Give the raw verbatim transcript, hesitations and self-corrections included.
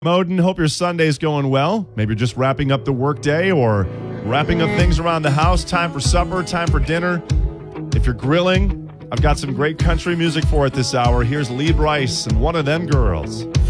Moden, hope your Sunday's going well. Maybe you're just wrapping up the workday or wrapping up things around the house. Time for supper, time for dinner. If you're grilling, I've got some great country music for it this hour. Here's Lee Brice and One of Them Girls.